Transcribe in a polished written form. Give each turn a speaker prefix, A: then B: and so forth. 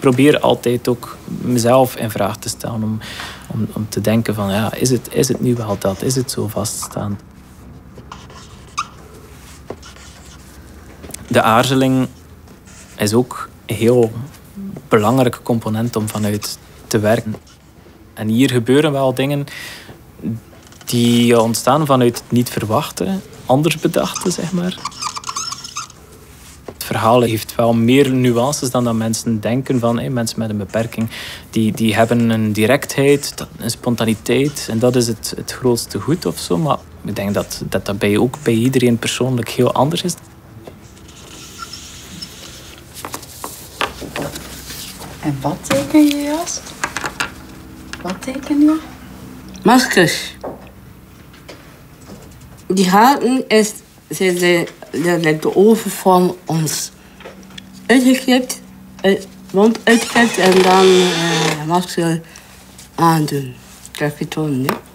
A: probeer altijd ook mezelf in vraag te stellen. Om te denken van, ja, is het nu wel dat? Is het zo vaststaand? De aarzeling is ook een heel belangrijke component om vanuit te werken. En hier gebeuren wel dingen die ontstaan vanuit het niet verwachten, anders bedachte, zeg maar. Het verhaal heeft wel meer nuances dan dat mensen denken van mensen met een beperking. Die hebben een directheid, een spontaniteit en dat is het grootste goed of zo. Maar ik denk dat ook bij iedereen persoonlijk heel anders is.
B: En wat teken je, Jas? Wat teken je?
C: Maskers. Die haken zijn de oven van ons uitgeknipt, mond uitgeknipt en dan masker aandoen. Krijg je het wel, nee?